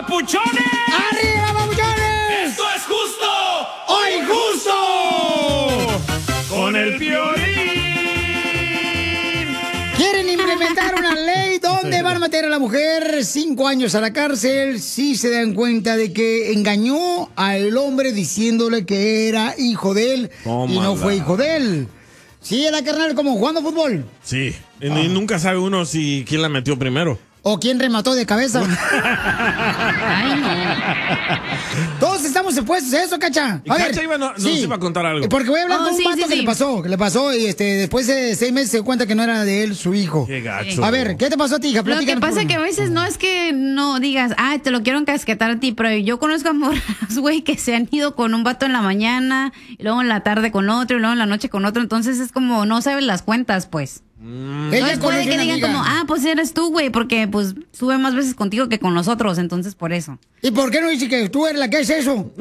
papuchones! ¡Arriba, papuchones! ¡Esto es justo o injusto! Con el Piolín. Quieren implementar una ley donde van a meter a la mujer 5 años a la cárcel si se dan cuenta de que engañó al hombre diciéndole que era hijo de él y no fue hijo de él. Sí, era carnal como jugando fútbol. Sí, y nunca sabe uno si quién la metió primero. ¿O quién remató de cabeza? Ay, no. Todos estamos expuestos a eso, Cacha. A Cacha nos iba a contar algo. Porque voy a hablar con un vato que le pasó y después de 6 meses se dio cuenta que no era de él su hijo. Qué gacho. A ver, ¿qué te pasó a ti, hija? Lo que pasa es que a veces no es que no digas, te lo quiero encasquetar a ti, pero yo conozco a morras, güey, que se han ido con un vato en la mañana, y luego en la tarde con otro, y luego en la noche con otro, entonces es como, no saben las cuentas, pues. Entonces puede que digan como, pues eres tú, güey, porque pues sube más veces contigo que con nosotros, entonces por eso. ¿Y por qué no dice que tú eres la que es eso?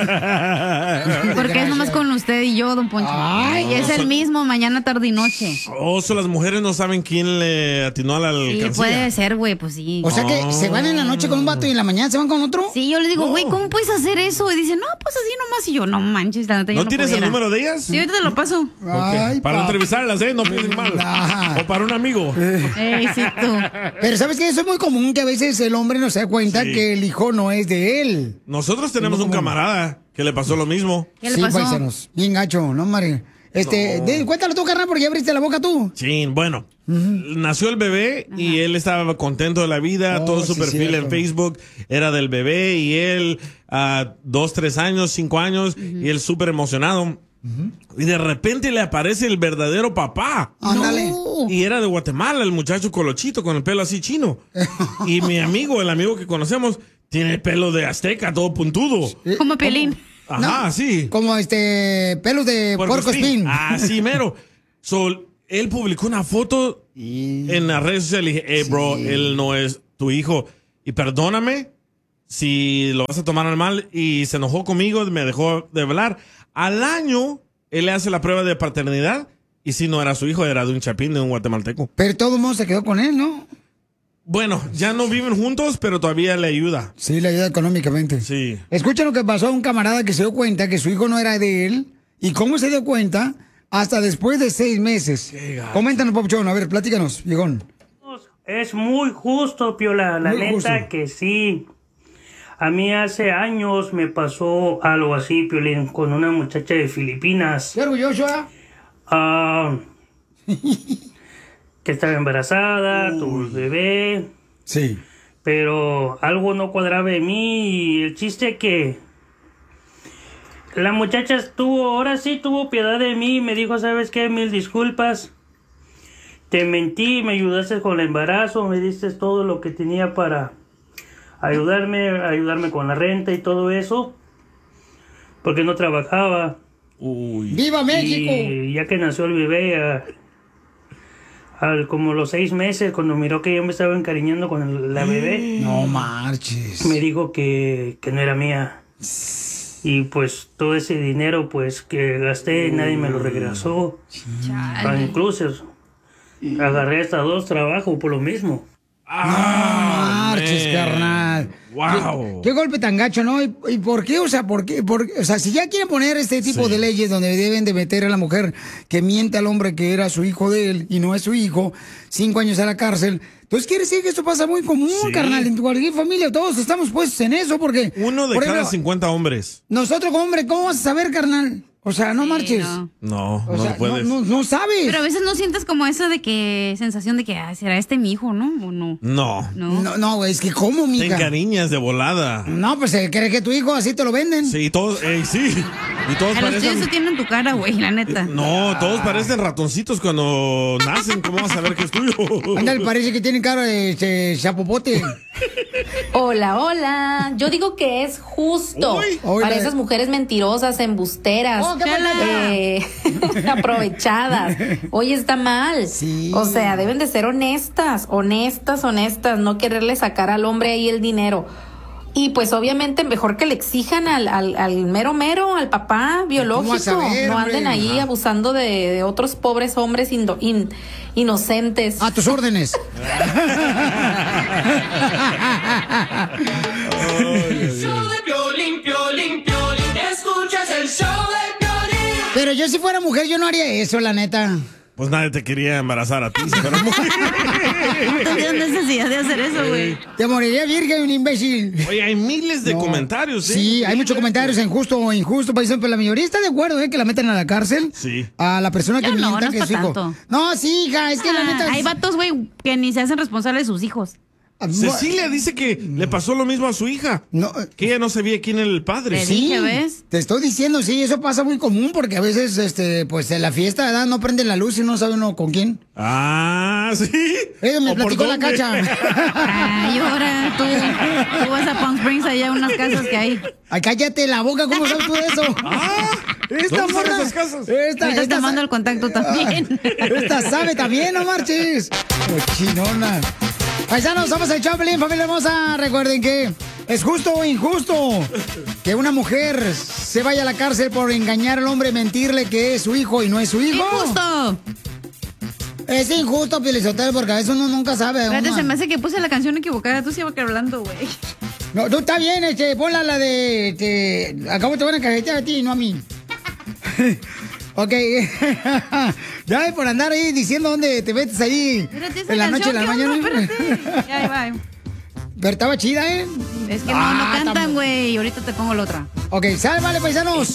Porque es nomás con usted y yo, don Poncho. Y es el mismo mañana, tarde y noche. Las mujeres no saben quién le atinó a la alcancía. Sí, puede ser, güey, pues sí. O sea que se van en la noche con un vato y en la mañana se van con otro. Sí, yo le digo, güey, ¿cómo puedes hacer eso? Y dice, no, pues así nomás. Y yo, no manches, la neta, yo ¿No tienes el número de ellas? Sí, ahorita te lo paso. Okay. Para entrevistarlas, no piensen mal. O para un amigo. Sí, tú. Pero ¿sabes qué? Eso es muy común que a veces el hombre no se da cuenta que el hijo no es de él. Nosotros tenemos un camarada que le pasó lo mismo. ¿Qué le pasó? Paisanos. Bien gacho, ¿no, Mari? Cuéntalo tú, carnal, porque ya abriste la boca tú. Sí, bueno. Nació el bebé y él estaba contento de la vida. Todo su perfil en Facebook era del bebé y él a 2, 3 años, 5 años y él súper emocionado. Y de repente le aparece el verdadero papá. Ándale. Y era de Guatemala, el muchacho colochito con el pelo así chino. Y mi amigo, el amigo que conocemos, tiene el pelo de azteca, todo puntudo. Como Pelín. Ajá, sí. Como pelos de puerco espín. Así mero. Él publicó una foto en las redes sociales y dije, bro, él no es tu hijo. Y perdóname si lo vas a tomar al mal. Y se enojó conmigo, me dejó de hablar. Al año, él le hace la prueba de paternidad y si no era su hijo, era de un chapín, de un guatemalteco. Pero todo el mundo se quedó con él, ¿no? Bueno, ya no viven juntos, pero todavía le ayuda. Sí, le ayuda económicamente. Sí. Escucha lo que pasó a un camarada que se dio cuenta que su hijo no era de él. ¿Y cómo se dio cuenta? Hasta después de 6 meses. Coméntanos, Papuchón. A ver, platícanos, viejón. Es muy justo, Piola. La neta que sí. A mí hace años me pasó algo así, Piolín, con una muchacha de Filipinas. ¿Qué orgulloso? Que estaba embarazada, tuvo el bebé. Sí. Pero algo no cuadraba en mí y el chiste que la muchacha tuvo piedad de mí y me dijo, ¿sabes qué? 1000 disculpas. Te mentí, me ayudaste con el embarazo, me diste todo lo que tenía para ayudarme con la renta y todo eso, porque no trabajaba. Uy. ¡Viva México! Y ya que nació el bebé, como los 6 meses, cuando miró que yo me estaba encariñando con la bebé, no marches, me dijo que no era mía. Y pues todo ese dinero pues que gasté, nadie me lo regresó. Incluso agarré hasta 2 trabajos por lo mismo. Marches, carnal. Wow. ¿Qué golpe tan gacho, ¿no? ¿Y por qué? O sea, si ya quieren poner este tipo de leyes donde deben de meter a la mujer que miente al hombre que era su hijo de él y no es su hijo, 5 años a la cárcel. Entonces quiere decir que esto pasa muy común, carnal, en cualquier familia. Todos estamos puestos en eso porque... Uno de cada 50 hombres. Nosotros como hombre, ¿cómo vas a saber, carnal? O sea, no marches. No puedes. No sabes. Pero a veces no sientes como esa de que sensación de que será este mi hijo, ¿no? ¿O no? No, es que ¿cómo, mija? Te encariñas de volada. No, pues cree que tu hijo así te lo venden. Sí, todos, sí. Y todos a los tuyos se tienen en tu cara, güey, la neta. No, todos parecen ratoncitos cuando nacen. ¿Cómo vas a saber que es tuyo? Ándale, parece que tienen cara de chapopote. Hola. Yo digo que es justo para esas mujeres mentirosas, embusteras, aprovechadas. Oye, está mal. Sí. O sea, deben de ser honestas, no quererle sacar al hombre ahí el dinero. Y pues obviamente mejor que le exijan al mero, al papá biológico. No anden ahí abusando de otros pobres hombres inocentes. A tus órdenes. show de Piolín, Piolín, Piolín. Escuchas el show de Piolín. Pero yo si fuera mujer, yo no haría eso, la neta. Pues nadie te quería embarazar a ti, si fueras mujer. No tendrías necesidad de hacer eso, güey. Te moriría virgen, un imbécil. Oye, hay miles de comentarios, ¿eh? Sí, hay muchos comentarios en justo o injusto, paisano, pero la mayoría está de acuerdo, que la metan a la cárcel. Sí. A la persona que Ya no, mienta no que es es su pa' hijo. tanto. No, sí, hija, es que la neta... Hay vatos, güey, que ni se hacen responsables de sus hijos. Cecilia dice que le pasó lo mismo a su hija. No, que ella no sabía quién era el padre. Te dije, ¿ves? Te estoy diciendo, sí, eso pasa muy común porque a veces, pues en la fiesta, ¿verdad? No prende la luz y no sabe uno con quién. Ah, sí. Eso me ¿O por platicó la dónde? Cacha. Ay, ahora tú vas a Palm Springs, allá unas casas que hay. Ay, cállate la boca, ¿cómo sabes tú eso? Esta ¿dónde morra. están esas casas? Ahorita te mando el contacto también. Esta sabe también, no marches. Cochinona. Paisanos, somos el Choplin, familia hermosa. Recuerden que es justo o injusto que una mujer se vaya a la cárcel por engañar al hombre, mentirle que es su hijo y no es su hijo. ¡Injusto! Es injusto, Pielizotelo, porque a veces uno nunca sabe. Espérate, uno- se me hace que puse la canción equivocada. Tú siempre hablando, güey. No, tú está bien, ponla la de... Acabo te van a cajetear a ti y no a mí. Ok. Ya por andar ahí diciendo dónde te metes ahí Espérate, esa en la noche, en canción, la ¿qué mañana. onda? Espérate. Ya, ahí va. Pero estaba chida, ¿eh? Es que no Ah, cantan, tam- güey. Ahorita te pongo la otra. Ok, sal, vale, paisanos.